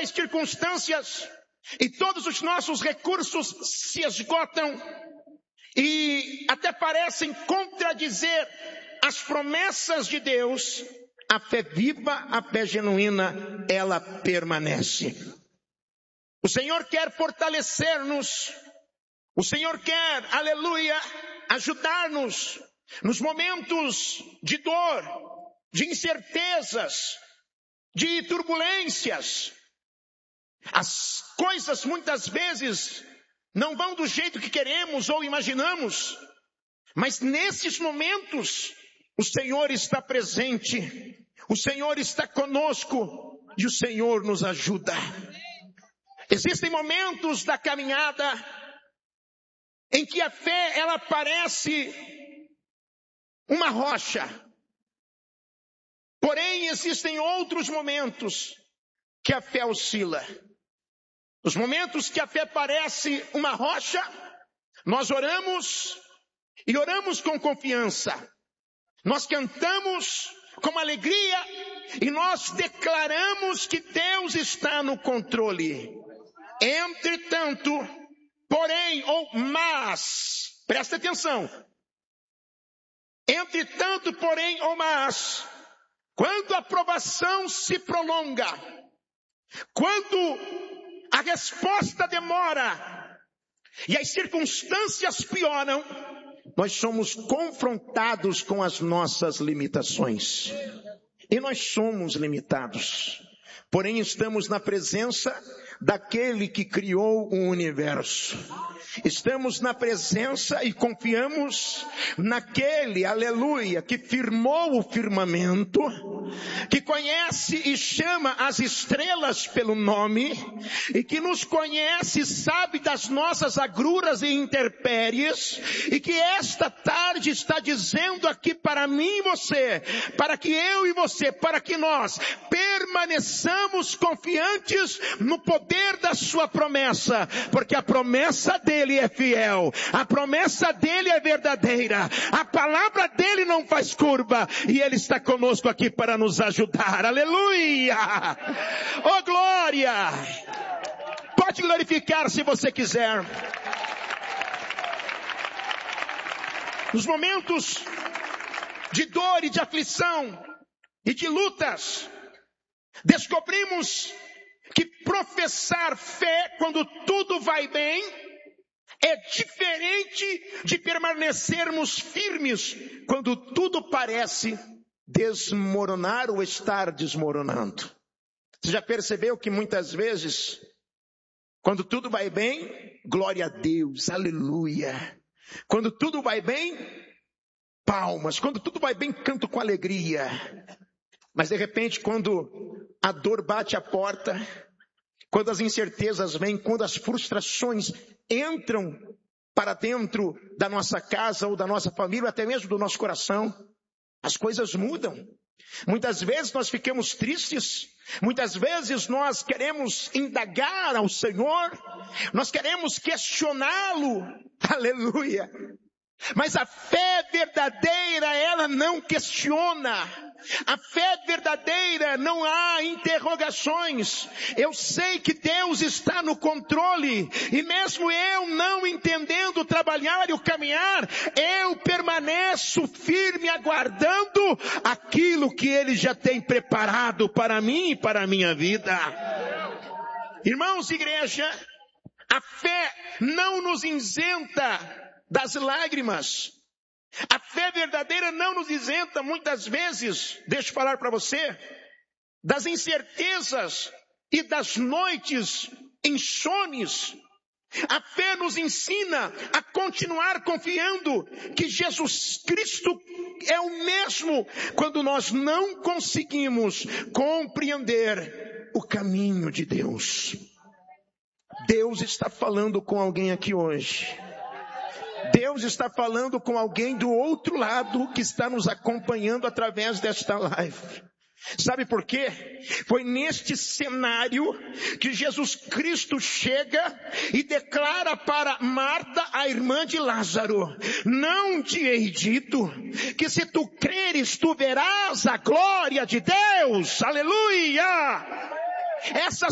as circunstâncias e todos os nossos recursos se esgotam e até parecem contradizer as promessas de Deus, a fé viva, a fé genuína, ela permanece. O Senhor quer fortalecer-nos, o Senhor quer, aleluia, ajudar-nos nos momentos de dor, de incertezas, de turbulências. As coisas muitas vezes não vão do jeito que queremos ou imaginamos, mas nesses momentos o Senhor está presente, o Senhor está conosco e o Senhor nos ajuda. Existem momentos da caminhada em que a fé ela parece uma rocha. Porém, existem outros momentos que a fé oscila. Os momentos que a fé parece uma rocha, nós oramos e oramos com confiança. Nós cantamos com alegria e nós declaramos que Deus está no controle. Entretanto, porém, mas, presta atenção. Entretanto, porém, mas, quando a provação se prolonga, quando a resposta demora e as circunstâncias pioram, nós somos confrontados com as nossas limitações. E nós somos limitados. Porém, estamos na presença daquele que criou o universo. Estamos na presença e confiamos naquele, aleluia, que firmou o firmamento, que conhece e chama as estrelas pelo nome, e que nos conhece e sabe das nossas agruras e intempéries, e que esta tarde está dizendo aqui para mim e você, para que eu e você, para que nós permaneçamos confiantes no poder da sua promessa, porque a promessa dele é fiel, a promessa dele é verdadeira, a palavra dele não faz curva, e ele está conosco aqui para nos ajudar. Aleluia! Oh glória! Pode glorificar se você quiser. Nos momentos de dor e de aflição e de lutas, descobrimos que professar fé quando tudo vai bem é diferente de permanecermos firmes quando tudo parece desmoronar ou estar desmoronando. Você já percebeu que muitas vezes, quando tudo vai bem, glória a Deus, aleluia. Quando tudo vai bem, palmas. Quando tudo vai bem, canto com alegria. Mas de repente, quando a dor bate a porta, quando as incertezas vêm, quando as frustrações entram para dentro da nossa casa ou da nossa família, até mesmo do nosso coração, as coisas mudam. Muitas vezes nós ficamos tristes, muitas vezes nós queremos indagar ao Senhor, nós queremos questioná-lo, aleluia. Mas a fé verdadeira, ela não questiona. A fé verdadeira, não há interrogações. Eu sei que Deus está no controle, e mesmo eu não entendendo trabalhar e o caminhar, eu permaneço firme aguardando aquilo que Ele já tem preparado para mim e para a minha vida. Irmãos, igreja, a fé não nos isenta das lágrimas. A fé verdadeira não nos isenta muitas vezes, deixa eu falar para você, das incertezas e das noites insones. A fé nos ensina a continuar confiando que Jesus Cristo é o mesmo quando nós não conseguimos compreender o caminho de Deus. Deus está falando com alguém aqui hoje. Deus está falando com alguém do outro lado que está nos acompanhando através desta live. Sabe por quê? Foi neste cenário que Jesus Cristo chega e declara para Marta, a irmã de Lázaro: não te hei dito que se tu creres tu verás a glória de Deus? Aleluia! Essa